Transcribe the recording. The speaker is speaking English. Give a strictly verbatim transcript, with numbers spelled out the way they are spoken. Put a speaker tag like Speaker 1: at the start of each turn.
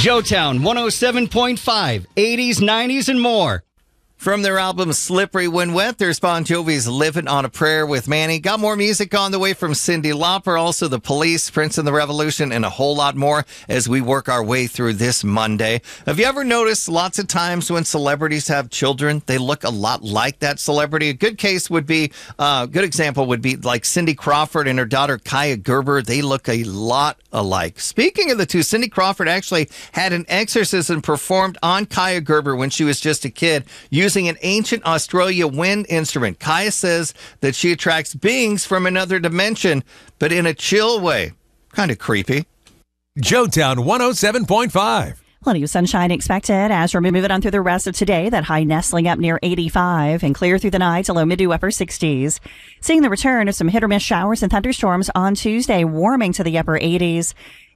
Speaker 1: Joetown one oh seven point five, eighties, nineties, and more.
Speaker 2: From their album Slippery When Wet, there's Bon Jovi's Living on a Prayer with Manny. Got more music on the way from Cyndi Lauper, also The Police, Prince and the Revolution, and a whole lot more as we work our way through this Monday. Have you ever noticed lots of times when celebrities have children, they look a lot like that celebrity? A good case would be, a uh, good example would be like Cindy Crawford and her daughter Kaya Gerber. They look a lot alike. Speaking of the two, Cindy Crawford actually had an exorcism performed on Kaya Gerber when she was just a kid, using Using an ancient Australia wind instrument. Kaya says that she attracts beings from another dimension, but in a chill way. Kind of creepy.
Speaker 3: Joetown one oh seven point five.
Speaker 4: Plenty of sunshine expected as we're moving on through the rest of today. That high nestling up near eighty-five and clear through the night to low mid to upper sixties. Seeing the return of some hit or miss showers and thunderstorms on Tuesday, warming to the upper eighties.